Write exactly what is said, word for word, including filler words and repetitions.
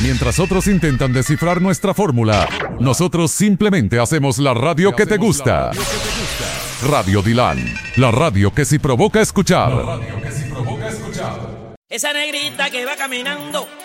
Mientras otros intentan descifrar nuestra fórmula, nosotros simplemente hacemos la radio que te gusta. Radio Dilan, la radio que sí provoca escuchar. Esa negrita que va caminando